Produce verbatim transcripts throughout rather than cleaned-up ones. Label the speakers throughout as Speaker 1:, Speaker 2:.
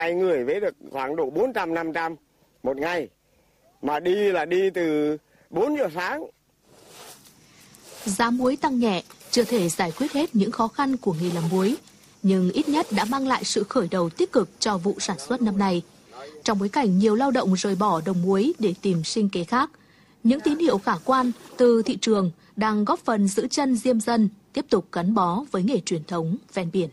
Speaker 1: Hai người với được khoảng độ bốn trăm năm trăm một ngày, mà đi là đi từ bốn giờ sáng.
Speaker 2: Giá muối tăng nhẹ chưa thể giải quyết hết những khó khăn của nghề làm muối, nhưng ít nhất đã mang lại sự khởi đầu tích cực cho vụ sản xuất năm nay. Trong bối cảnh nhiều lao động rời bỏ đồng muối để tìm sinh kế khác, những tín hiệu khả quan từ thị trường đang góp phần giữ chân diêm dân tiếp tục gắn bó với nghề truyền thống ven biển.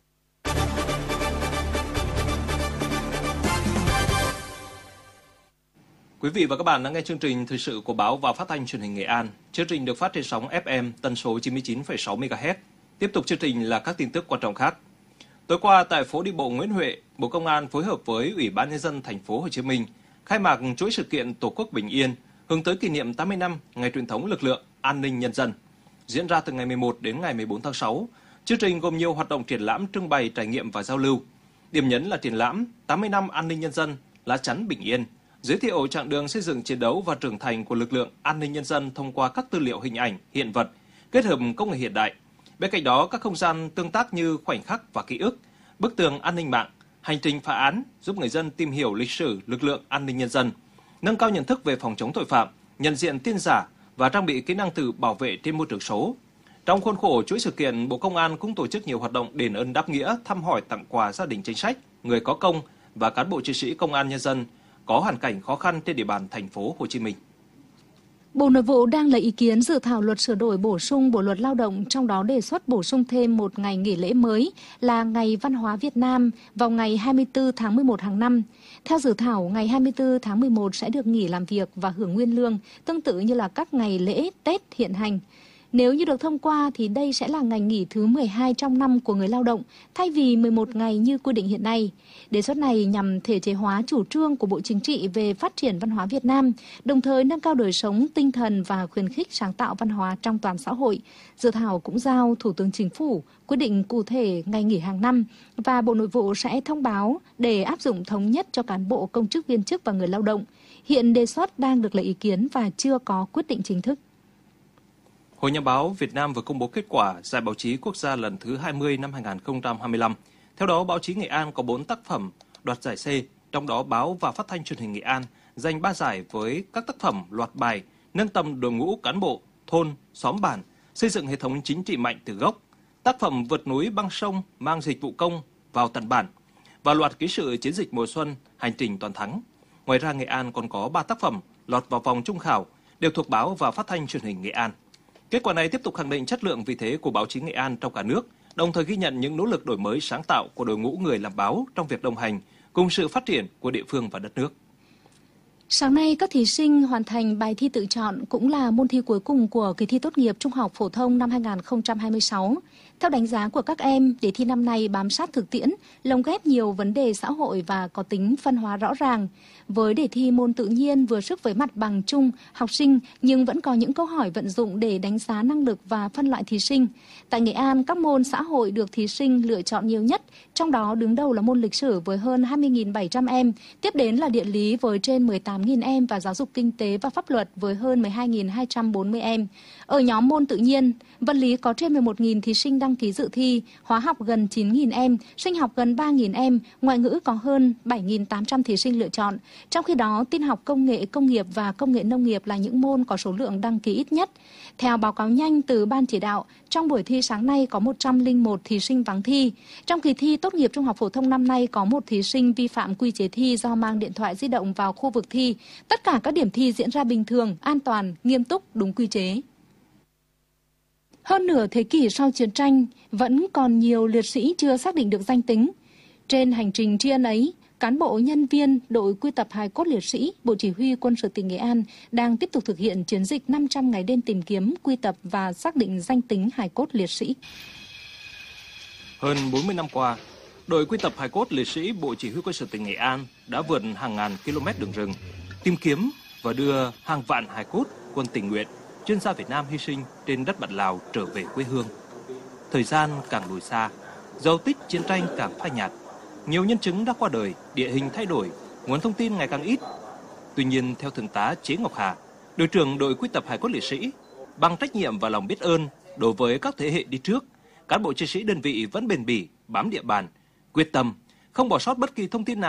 Speaker 3: Quý vị và các bạn đang nghe chương trình thời sự của Báo và Phát thanh Truyền hình Nghệ An. Chương trình được phát trên sóng ép em tần số chín mươi chín phẩy sáu mê ga héc. Tiếp tục chương trình là các tin tức quan trọng khác. Tối qua tại phố đi bộ Nguyễn Huệ, Bộ Công an phối hợp với Ủy ban Nhân dân Thành phố Hồ Chí Minh khai mạc chuỗi sự kiện Tổ quốc bình yên hướng tới kỷ niệm tám mươi năm ngày truyền thống lực lượng an ninh nhân dân, diễn ra từ ngày mười một đến ngày mười bốn tháng sáu. Chương trình gồm nhiều hoạt động triển lãm, trưng bày, trải nghiệm và giao lưu. Điểm nhấn là triển lãm tám mươi năm an ninh nhân dân, lá chắn bình yên, giới thiệu chặng đường xây dựng, chiến đấu và trưởng thành của lực lượng an ninh nhân dân thông qua các tư liệu hình ảnh, hiện vật, kết hợp công nghệ hiện đại. Bên cạnh đó, các không gian tương tác như khoảnh khắc và ký ức, bức tường an ninh mạng, hành trình phá án giúp người dân tìm hiểu lịch sử lực lượng an ninh nhân dân, nâng cao nhận thức về phòng chống tội phạm, nhận diện tin giả và trang bị kỹ năng tự bảo vệ trên môi trường số. Trong khuôn khổ chuỗi sự kiện, Bộ Công an cũng tổ chức nhiều hoạt động đền ơn đáp nghĩa, thăm hỏi, tặng quà gia đình chính sách, người có công và cán bộ chiến sĩ công an nhân dân có hoàn cảnh khó khăn trên địa bàn thành phố Hồ Chí Minh.
Speaker 2: Bộ Nội vụ đang lấy ý kiến dự thảo luật sửa đổi bổ sung Bộ luật Lao động, trong đó đề xuất bổ sung thêm một ngày nghỉ lễ mới là Ngày Văn hóa Việt Nam vào ngày hai mươi tư tháng mười một hàng năm. Theo dự thảo, ngày hai mươi tư tháng mười một sẽ được nghỉ làm việc và hưởng nguyên lương, tương tự như là các ngày lễ Tết hiện hành. Nếu như được thông qua thì đây sẽ là ngày nghỉ thứ mười hai trong năm của người lao động, thay vì mười một ngày như quy định hiện nay. Đề xuất này nhằm thể chế hóa chủ trương của Bộ Chính trị về phát triển văn hóa Việt Nam, đồng thời nâng cao đời sống, tinh thần và khuyến khích sáng tạo văn hóa trong toàn xã hội. Dự thảo cũng giao Thủ tướng Chính phủ quyết định cụ thể ngày nghỉ hàng năm và Bộ Nội vụ sẽ thông báo để áp dụng thống nhất cho cán bộ, công chức, viên chức và người lao động. Hiện đề xuất đang được lấy ý kiến và chưa có quyết định chính thức.
Speaker 3: Hội Nhà báo Việt Nam vừa công bố kết quả Giải báo chí quốc gia lần thứ hai mươi năm hai nghìn không trăm hai mươi lăm. Theo đó, báo chí Nghệ An có bốn tác phẩm đoạt giải C, trong đó Báo và Phát thanh Truyền hình Nghệ An giành ba giải với các tác phẩm loạt bài nâng tầm đội ngũ cán bộ, thôn, xóm bản, xây dựng hệ thống chính trị mạnh từ gốc, tác phẩm vượt núi băng sông mang dịch vụ công vào tận bản và loạt ký sự chiến dịch mùa xuân hành trình toàn thắng. Ngoài ra, Nghệ An còn có ba tác phẩm lọt vào vòng chung khảo đều thuộc Báo và Phát thanh Truyền hình Nghệ An. Kết quả này tiếp tục khẳng định chất lượng, vị thế của báo chí Nghệ An trong cả nước, đồng thời ghi nhận những nỗ lực đổi mới sáng tạo của đội ngũ người làm báo trong việc đồng hành cùng sự phát triển của địa phương và đất nước.
Speaker 2: Sáng nay, các thí sinh hoàn thành bài thi tự chọn cũng là môn thi cuối cùng của kỳ thi tốt nghiệp trung học phổ thông năm hai nghìn không trăm hai mươi sáu. Theo đánh giá của các em, đề thi năm nay bám sát thực tiễn, lồng ghép nhiều vấn đề xã hội và có tính phân hóa rõ ràng. Với đề thi môn tự nhiên vừa sức với mặt bằng chung học sinh nhưng vẫn có những câu hỏi vận dụng để đánh giá năng lực và phân loại thí sinh. Tại Nghệ An, các môn xã hội được thí sinh lựa chọn nhiều nhất, trong đó đứng đầu là môn lịch sử với hơn hai mươi nghìn bảy trăm em, tiếp đến là địa lý với trên mười tám nghìn em và giáo dục kinh tế và pháp luật với hơn mười hai nghìn hai trăm bốn mươi em. Ở nhóm môn tự nhiên, vật lý có trên mười một nghìn thí sinh đăng ký dự thi, hóa học gần chín nghìn em, sinh học gần ba nghìn em, ngoại ngữ có hơn bảy nghìn tám trăm thí sinh lựa chọn. Trong khi đó, tin học, công nghệ công nghiệp và công nghệ nông nghiệp là những môn có số lượng đăng ký ít nhất. Theo báo cáo nhanh từ Ban chỉ đạo, trong buổi thi sáng nay có một trăm lẻ một thí sinh vắng thi. Trong kỳ thi tốt nghiệp trung học phổ thông năm nay có một thí sinh vi phạm quy chế thi do mang điện thoại di động vào khu vực thi. Tất cả các điểm thi diễn ra bình thường, an toàn, nghiêm túc, đúng quy chế. Hơn nửa thế kỷ sau chiến tranh, vẫn còn nhiều liệt sĩ chưa xác định được danh tính. Trên hành trình tri ân ấy, cán bộ nhân viên đội quy tập hài cốt liệt sĩ, Bộ Chỉ huy Quân sự tỉnh Nghệ An đang tiếp tục thực hiện chiến dịch năm trăm ngày đêm tìm kiếm, quy tập và xác định danh tính hài cốt liệt sĩ.
Speaker 3: Hơn bốn mươi năm qua, đội quy tập hài cốt liệt sĩ Bộ Chỉ huy Quân sự tỉnh Nghệ An đã vượt hàng ngàn km đường rừng, tìm kiếm và đưa hàng vạn hài cốt quân tình nguyện, chuyên gia Việt Nam hy sinh trên đất bạn Lào trở về quê hương. Thời gian càng lùi xa, dấu tích chiến tranh càng phai nhạt. Nhiều nhân chứng đã qua đời, địa hình thay đổi, nguồn thông tin ngày càng ít. Tuy nhiên, theo Thượng tá Chế Ngọc Hà, đội trưởng đội quy tập hài cốt liệt sĩ, bằng trách nhiệm và lòng biết ơn đối với các thế hệ đi trước, cán bộ chiến sĩ đơn vị vẫn bền bỉ bám địa bàn, quyết tâm không bỏ sót bất kỳ thông tin nào.